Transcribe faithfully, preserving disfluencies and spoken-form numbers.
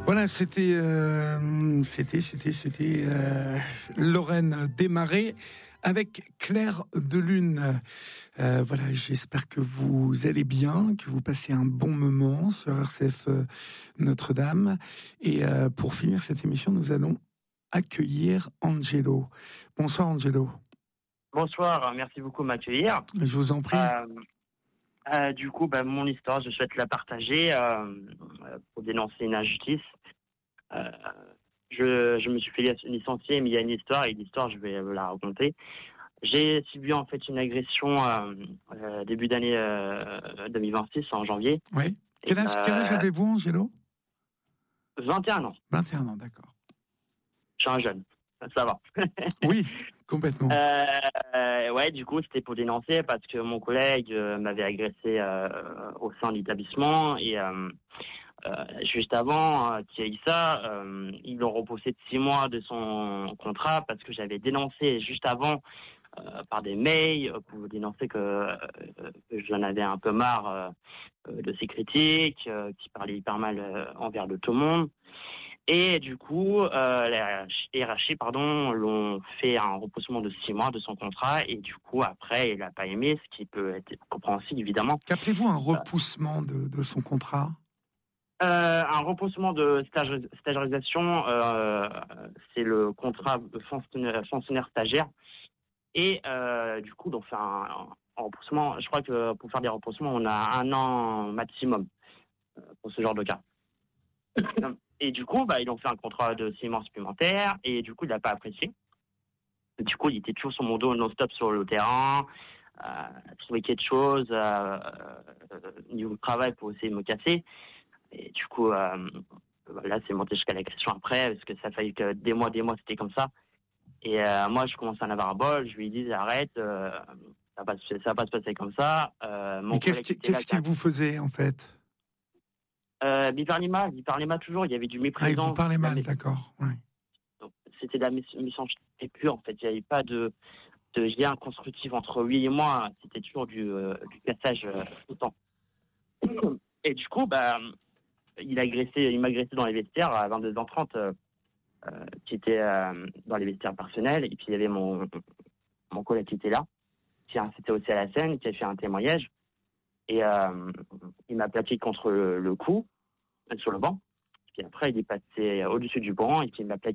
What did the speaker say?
Voilà, c'était, euh, c'était, c'était, c'était euh, Lorraine Desmarais avec Clair de Lune. Euh, voilà, j'espère que vous allez bien, que vous passez un bon moment sur R C F euh, Notre-Dame. Et euh, pour finir cette émission, nous allons accueillir Angelo. Bonsoir Angelo. Bonsoir, merci beaucoup de m'accueillir. Je vous en prie. Euh, euh, du coup, bah, mon histoire, je souhaite la partager euh, pour dénoncer une injustice. Euh, je, je me suis fait licencier, mais il y a une histoire, et l'histoire, je vais la raconter. J'ai subi en fait une agression euh, euh, début d'année euh, deux mille vingt-six, en janvier. Oui. Quel âge, euh, quel âge avez-vous, Angelo ? vingt et un ans. vingt et un ans, d'accord. Je suis un jeune, ça va. Oui, complètement. Euh, euh, ouais, du coup, c'était pour dénoncer parce que mon collègue euh, m'avait agressé euh, au sein de l'établissement et euh, euh, juste avant euh, qu'il y ait ça, euh, ils l'ont repoussé de six mois de son contrat parce que j'avais dénoncé juste avant euh, par des mails pour dénoncer que, euh, que j'en avais un peu marre euh, de ses critiques, euh, qui parlaient hyper mal euh, envers de tout le monde. Et du coup, euh, les R H I, pardon, l'ont fait un repoussement de six mois de son contrat. Et du coup, après, il n'a pas aimé, ce qui peut être compréhensible, évidemment. Qu'appelez-vous un repoussement de, de son contrat ? euh, Un repoussement de stage, stagiarisation, euh, c'est le contrat de fonctionnaire, fonctionnaire stagiaire. Et euh, du coup, on fait un, un repoussement. Je crois que pour faire des repoussements, on a un an maximum euh, pour ce genre de cas. Et du coup, bah, ils ont fait un contrat de six mois supplémentaire et du coup, il n'a pas apprécié. Et du coup, il était toujours sur mon dos non-stop sur le terrain, euh, trouver quelque chose euh, euh, niveau du travail pour essayer de me casser. Et du coup, euh, là, c'est monté jusqu'à l'agression après parce que ça a fallu que des mois, des mois, c'était comme ça. Et euh, moi, je commence à en avoir un bol. Je lui dis, arrête, euh, ça va pas, ça va pas se passer comme ça. Euh, mon Mais qu'est-ce, qui, qu'est-ce qu'il vous faisait, en fait ? Euh, il parlait mal, il parlait mal toujours, il y avait du mépris. Ah, il vous parlait mal, d'accord. Ouais. Donc, c'était de la méchanceté pure, en fait. Il n'y avait pas de, de lien constructif entre lui et moi. C'était toujours du, euh, du cassage euh, tout le temps. Et du coup, bah, il, a agressé, il m'a agressé dans les vestiaires à vingt-deux heures trente, euh, euh, qui était euh, dans les vestiaires personnels. Et puis, il y avait mon, mon collègue qui était là, qui c'était aussi à la scène, qui a fait un témoignage. Et euh, il m'a plaqué contre le, le cou, sur le banc. Puis après, il est passé au-dessus du banc et puis il m'a plaqué